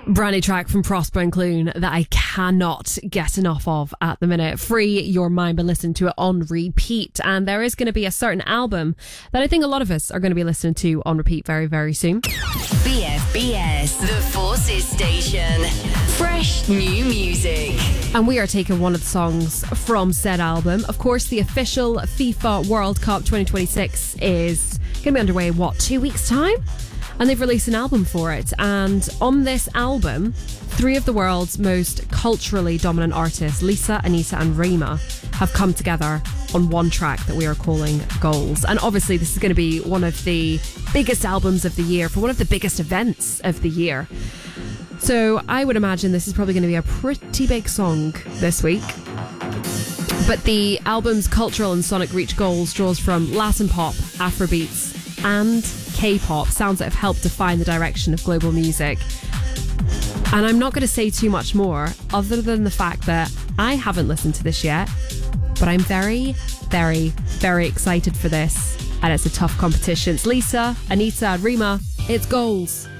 Brand new track from Prosper and Clune that I cannot get enough of at the minute. Free your mind by listening to it on repeat. And there is going to be a certain album that I think a lot of us are going to be listening to on repeat very, very soon. BFBS, the Forces Station. Fresh new music. And we are taking one of the songs from said album. Of course, the official FIFA World Cup 2026 is going to be underway, 2 weeks' time? And they've released an album for it. And on this album, three of the world's most culturally dominant artists, Lisa, Anita and Rima, have come together on one track that we are calling Goals. And obviously this is going to be one of the biggest albums of the year for one of the biggest events of the year. So I would imagine this is probably going to be a pretty big song this week. But the album's cultural and sonic reach Goals draws from Latin pop, Afrobeats and K-pop, sounds that have helped define the direction of global music. And I'm not going to say too much more other than the fact that I haven't listened to this yet, but I'm very, very, very excited for this. And it's a tough competition. It's Lisa, Anita and Rima. It's Goals.